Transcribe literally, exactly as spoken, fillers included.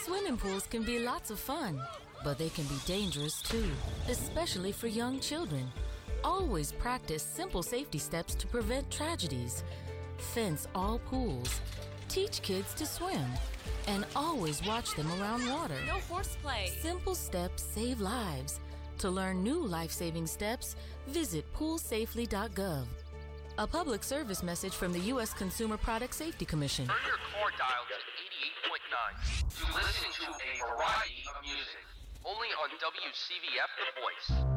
Swimming pools can be lots of fun, but they can be dangerous too, especially for young children. Always practice simple safety steps to prevent tragedies. Fence all pools. Teach kids to swim. And always watch them around water. No horseplay. Simple steps save lives. To learn new life-saving steps, visit pool safely dot gov. A public service message from the U S Consumer Product Safety Commission. Turn your car dial to eighty-eight point nine to listen to a variety of music. Only on W C V F The Voice.